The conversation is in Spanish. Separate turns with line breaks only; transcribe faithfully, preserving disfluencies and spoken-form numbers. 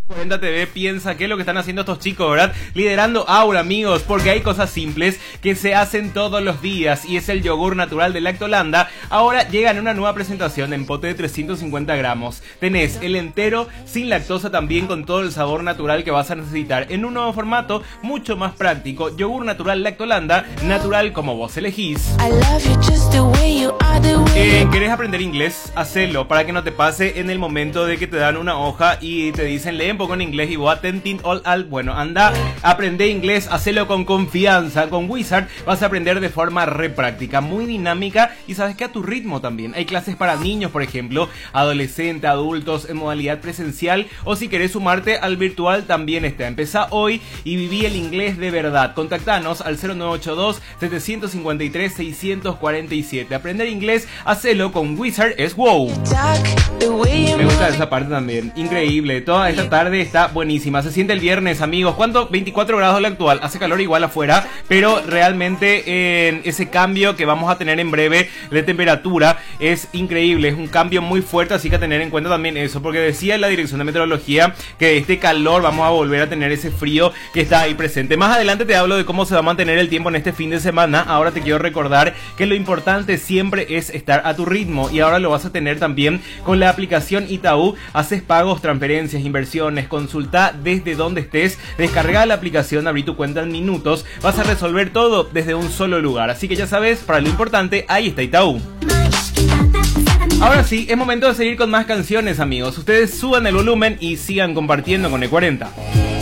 cuarenta T V piensa qué es lo que están haciendo estos chicos, ¿verdad? Liderando Aura, amigos, porque hay cosas simples que se hacen todos los días y es el yogur natural de Lactolanda. Ahora llega en una nueva presentación en pote de trescientos cincuenta gramos. Tenés el entero sin lactosa también con todo el sabor natural que vas a necesitar en un nuevo formato mucho más práctico. Yogur natural Lactolanda, natural como vos elegís. Eh, ¿Querés aprender inglés? Hacelo para que no te pase en el momento de que te dan una hoja y te dicen lee un poco en inglés y vos atentin all al. Bueno, anda, aprende inglés, hacelo con confianza. Con Wizard vas a aprender de forma re práctica, muy dinámica y sabes que a tu ritmo también. Hay clases para niños, por ejemplo, adolescentes, adultos en modalidad presencial o si querés sumarte al virtual también está. Empezá hoy y viví el inglés de verdad. Contactanos al cero nueve ocho dos, siete cinco tres, seis cuatro siete. Aprender inglés, hacelo con Wizard es wow. Me gusta esa parte también, increíble. Toda esta tarde está buenísima, se siente el viernes, amigos. ¿Cuánto? veinticuatro grados la actual, hace calor igual afuera, pero realmente eh, ese cambio que vamos a tener en breve de temperatura es increíble, es un cambio muy fuerte, así que a tener en cuenta también eso, porque decía la Dirección de Meteorología que de este calor vamos a volver a tener ese frío que está ahí presente. Más adelante te hablo de cómo se va a mantener el tiempo en este fin de semana. Ahora te quiero recordar que lo importante siempre es estar a tu ritmo y ahora lo vas a tener también con la aplicación Itaú. Haces pagos, transferencias, inversiones, consulta desde donde estés, descarga la aplicación, abrí tu cuenta en minutos, vas a resolver todo desde un solo lugar, así que ya sabes, para lo importante, ahí está Itaú. Ahora sí, es momento de seguir con más canciones, amigos. Ustedes suban el volumen y sigan compartiendo con E cuarenta.